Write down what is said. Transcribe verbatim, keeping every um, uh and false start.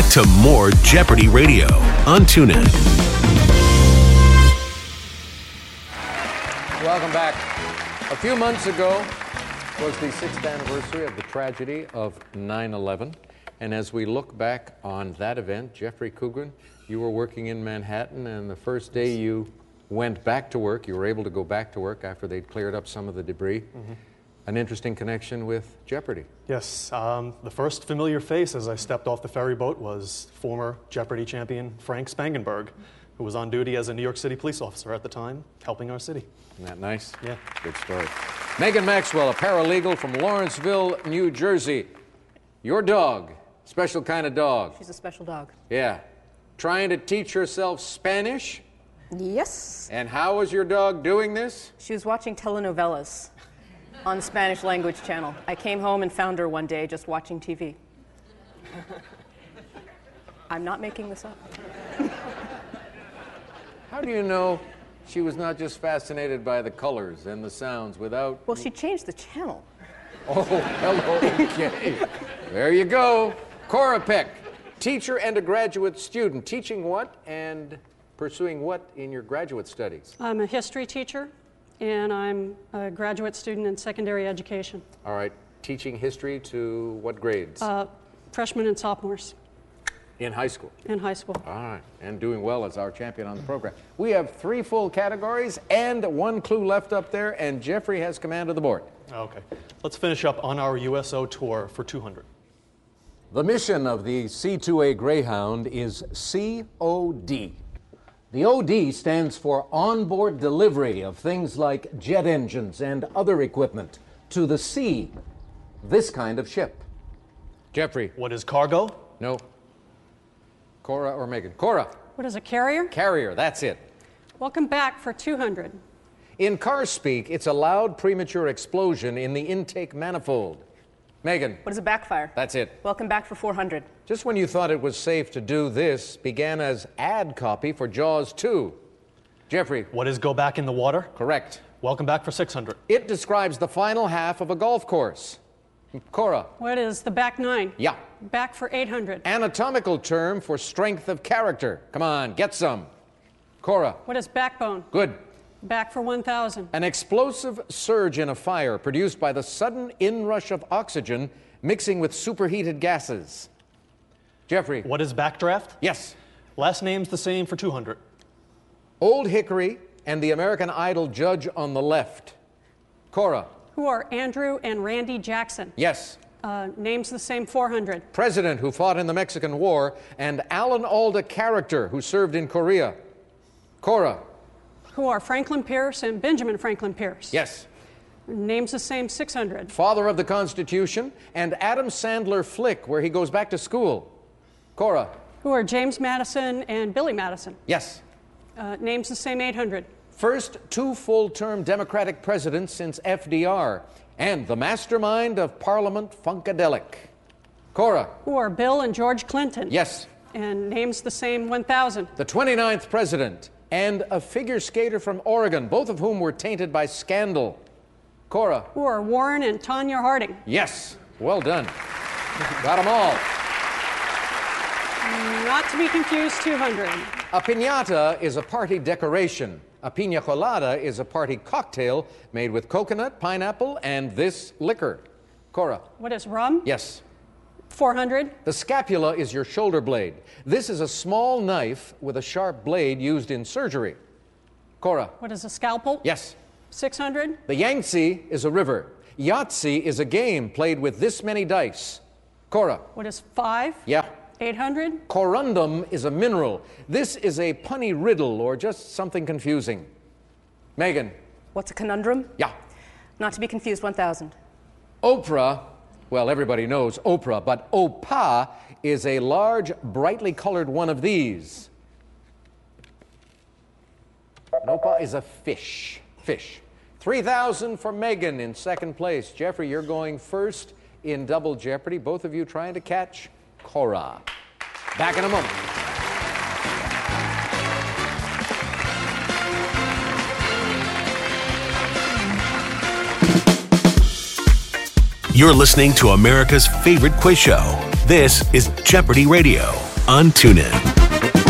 to more Jeopardy Radio on TuneIn. Welcome back. A few months ago was the sixth anniversary of the tragedy of nine eleven. And as we look back on that event, Jeffrey Coogan, you were working in Manhattan, and the first day you went back to work, you were able to go back to work after they'd cleared up some of the debris. Mm-hmm. An interesting connection with Jeopardy. Yes. Um, the first familiar face as I stepped off the ferry boat was former Jeopardy champion Frank Spangenberg, who was on duty as a New York City police officer at the time, helping our city. Isn't that nice? Yeah. Good story. Megan Maxwell, a paralegal from Lawrenceville, New Jersey. Your dog, special kind of dog. She's a special dog. Yeah. Trying to teach herself Spanish? Yes. And how was your dog doing this? She was watching telenovelas on the Spanish language channel. I came home and found her one day just watching T V. I'm not making this up. How do you know she was not just fascinated by the colors and the sounds without... Well, she changed the channel. Oh, hello, okay. There you go. Cora Peck, teacher and a graduate student. Teaching what and pursuing what in your graduate studies? I'm a history teacher, and I'm a graduate student in secondary education. All right. Teaching history to what grades? Uh, freshmen and sophomores. In high school? In high school. All right. And doing well as our champion on the program. We have three full categories and one clue left up there, and Jeffrey has command of the board. Okay. Let's finish up on our U S O tour for two hundred. The mission of the C two A Greyhound is C O D. The O D stands for onboard delivery of things like jet engines and other equipment to the sea, this kind of ship. Jeffrey. What is cargo? No. Cora or Megan? Cora. What is a carrier? Carrier, that's it. Welcome back for two hundred. In car speak, it's a loud premature explosion in the intake manifold. Megan. What is a backfire? That's it. Welcome back for four hundred. Just when you thought it was safe to do this, began as ad copy for Jaws two. Jeffrey. What is go back in the water? Correct. Welcome back for six hundred. It describes the final half of a golf course. Cora. What is the back nine? Yeah. Back for eight hundred. Anatomical term for strength of character. Come on, get some. Cora. What is backbone? Good. Back for one thousand. An explosive surge in a fire produced by the sudden inrush of oxygen mixing with superheated gases. Jeffrey. What is backdraft? Yes. Last name's the same for two hundred. Old Hickory and the American Idol judge on the left. Cora. Who are Andrew and Randy Jackson? Yes. Uh, names the same four hundred. President who fought in the Mexican War and Alan Alda character who served in Korea. Cora. Who are Franklin Pierce and Benjamin Franklin Pierce? Yes. Names the same six hundred. Father of the Constitution and Adam Sandler flick where he goes back to school. Cora. Who are James Madison and Billy Madison? Yes. Uh, names the same eight hundred. First two full-term Democratic presidents since F D R and the mastermind of Parliament Funkadelic. Cora. Who are Bill and George Clinton? Yes. And names the same one thousand. The twenty-ninth president and a figure skater from Oregon, both of whom were tainted by scandal. Cora. Who are Warren and Tanya Harding? Yes. Well done. Got them all. Not to be confused, two hundred. A piñata is a party decoration. A piña colada is a party cocktail made with coconut, pineapple, and this liquor. Cora. What is rum? Yes. four hundred. The scapula is your shoulder blade. This is a small knife with a sharp blade used in surgery. Cora. What is a scalpel? Yes. six hundred. The Yangtze is a river. Yahtzee is a game played with this many dice. Cora. What is five? Yeah. eight hundred. Corundum is a mineral. This is a punny riddle or just something confusing. Megan. What's a conundrum? Yeah. Not to be confused, one thousand. Oprah, well, everybody knows Oprah, but Opa is a large, brightly colored one of these. An Opa is a fish. Fish. three thousand for Megan in second place. Jeffrey, you're going first in Double Jeopardy. Both of you trying to catch Cora. Back in a moment. You're listening to America's favorite quiz show. This is Jeopardy Radio. on TuneIn.